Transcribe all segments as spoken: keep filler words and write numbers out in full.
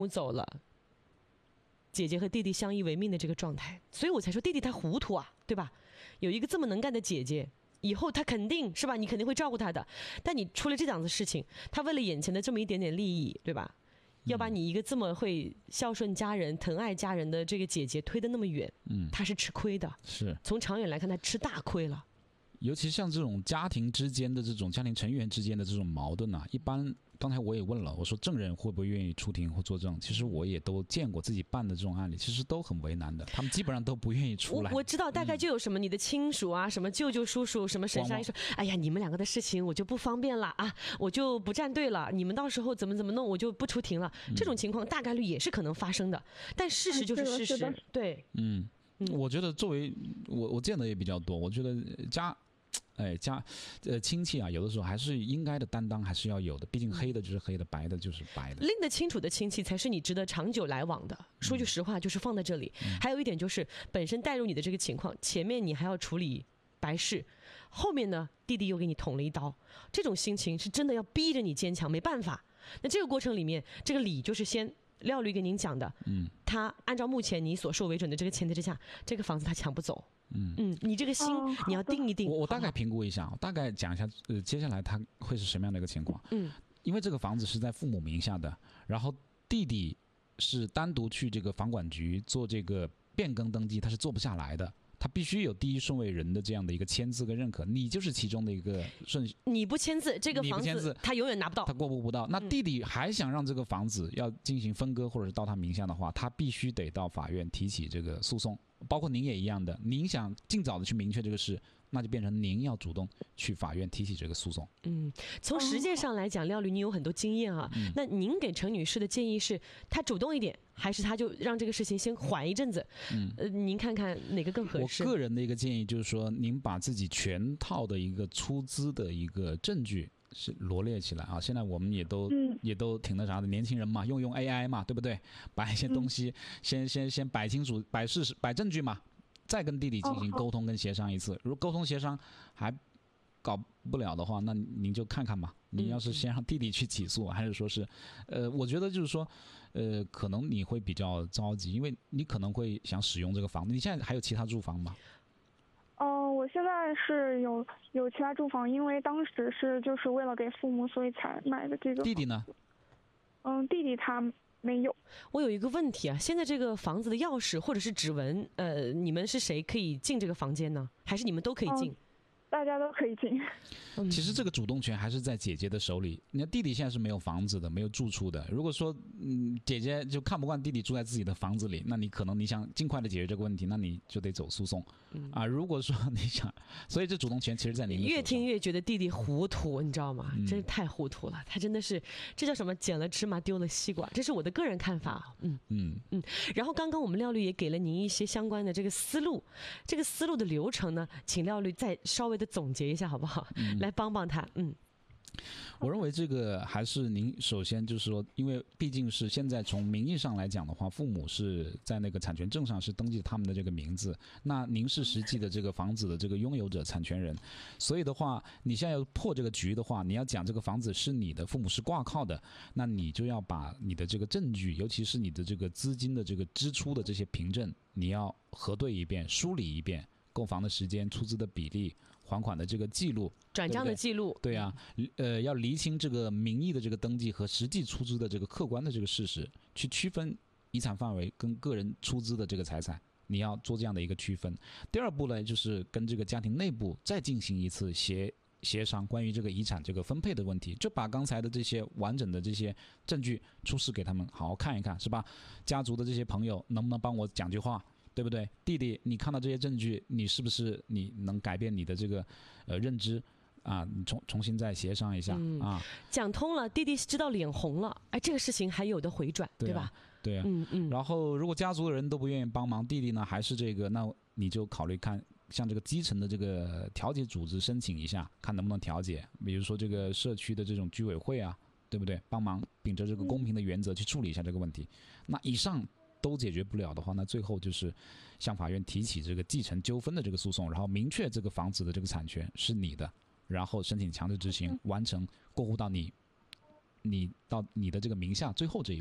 走了姐姐和弟弟相依为命的这个状态，所以我才说弟弟他糊涂啊，对吧？有一个这么能干的姐姐，以后他肯定是吧，你肯定会照顾他的，但你出了这样的事情，他为了眼前的这么一点点利益，对吧？要把你一个这么会孝顺家人、疼爱家人的这个姐姐推得那么远，嗯，他是吃亏的， 是从长远来看，他吃大亏了。 尤其像这种家庭之间的这种家庭成员之间的这种矛盾啊，一般刚才我也问了，我说证人会不会愿意出庭或作证？其实我也都见过自己办的这种案例，其实都很为难的，他们基本上都不愿意出来。 我, 我知道大概就有什么你的亲属啊，嗯、什么舅舅叔叔，什么婶婶说，哎呀，你们两个的事情我就不方便了啊，我就不站队了，你们到时候怎么怎么弄，我就不出庭了。嗯、这种情况大概率也是可能发生的，但事实就是事实。对， 嗯，我觉得作为我我见的也比较多，我觉得家。哎，家，呃，亲戚啊，有的时候还是应该的担当还是要有的，毕竟黑的就是黑的，白的就是白的。 拎得清楚的亲戚才是你值得长久来往的。说句实话，就是放在这里。嗯、还有一点就是，本身带入你的这个情况，前面你还要处理白事，后面呢，弟弟又给你捅了一刀，这种心情是真的要逼着你坚强，没办法。那这个过程里面，这个理就是先。廖律跟您讲的，嗯，他按照目前你所受为准的这个前提之下，这个房子他抢不走，嗯嗯，你这个心、哦、你要定一定。 我我大概评估一下，我大概讲一下，呃，接下来他会是什么样的一个情况？嗯，因为这个房子是在父母名下的，然后弟弟是单独去这个房管局做这个变更登记，他是做不下来的。他必须有第一顺位人的这样的一个签字跟认可，你就是其中的一个顺序。 你不签字，这个房子他永远拿不到， 他过不到。那弟弟还想让这个房子要进行分割或者是到他名下的话，他必须得到法院提起这个诉讼。包括您也一样的，您想尽早的去明确这个事，那就变成您要主动去法院提起这个诉讼。 嗯，从实践上来讲，廖律你有很多经验啊。嗯、那您给陈女士的建议是，她主动一点，还是她就让这个事情先缓一阵子？嗯，呃，您看看哪个更合适？ 我个人的一个建议就是说，您把自己全套的一个出资的一个证据是罗列起来啊！现在我们也都、嗯、也都挺那啥的，年轻人嘛，用用 A I 嘛，对不对？把一些东西、嗯、先先先摆清楚，摆事实，摆证据嘛，再跟弟弟进行沟通跟协商一次。如果沟通协商还搞不了的话，那您就看看吧。你要是先让弟弟去起诉，还是说是，呃，我觉得就是说，呃，可能你会比较着急，因为你可能会想使用这个房子。你现在还有其他住房吗？ 哦、呃，我现在是有有其他住房，因为当时是就是为了给父母，所以才买的这个。 弟弟呢？ 嗯，弟弟他没有。 我有一个问题啊，现在这个房子的钥匙或者是指纹，呃，你们是谁可以进这个房间呢？还是你们都可以进？ 嗯大家都可以进。 其实这个主动权还是在姐姐的手里。你看弟弟现在是没有房子的，没有住处的。如果说嗯姐姐就看不惯弟弟住在自己的房子里，那你可能你想尽快的解决这个问题，那你就得走诉讼、嗯、啊。如果说你想，所以这主动权其实在您的手上。 越听越觉得弟弟糊涂，你知道吗？真是太糊涂了。他真的是，这叫什么？捡了芝麻丢了西瓜，这是我的个人看法。嗯嗯嗯。然后刚刚我们廖律也给了您一些相关的这个思路，这个思路的流程呢，请廖律再稍微的总结一下好不好、嗯、来帮帮他。嗯， 我认为这个还是您首先就是说，因为毕竟是现在从名义上来讲的话，父母是在那个产权证上是登记他们的这个名字，那您是实际的这个房子的这个拥有者产权人，所以的话你现在要破这个局的话，你要讲这个房子是你的，父母是挂靠的，那你就要把你的这个证据，尤其是你的这个资金的这个支出的这些凭证，你要核对一遍，梳理一遍，购房的时间、出资的比例、还款的这个记录、 转账的记录， 对啊，呃，要厘清这个名义的这个登记和实际出资的这个客观的这个事实，去区分遗产范围跟个人出资的这个财产，你要做这样的一个区分。第二步呢，就是跟这个家庭内部再进行一次协协商，关于这个遗产这个分配的问题，就把刚才的这些完整的这些证据出示给他们，好好看一看，是吧？家族的这些朋友能不能帮我讲句话？对不对？弟弟，你看到这些证据，你是不是你能改变你的这个呃认知啊？你重重新再协商一下、嗯、啊。 讲通了，弟弟知道脸红了，哎，这个事情还有的回转，对吧？ 对啊。嗯嗯。然后，如果家族的人都不愿意帮忙，弟弟呢还是这个，那你就考虑看向这个基层的这个调解组织申请一下，看能不能调解。比如说这个社区的这种居委会啊，对不对？帮忙秉着这个公平的原则去处理一下这个问题。那以上都解决不了的话，那最后就是向法院提起这个继承纠纷的这个诉讼，然后明确这个房子的这个产权是你的，然后申请强制执行，完成过户到你你到你的这个名下最后这一步啊。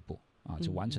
啊，就完成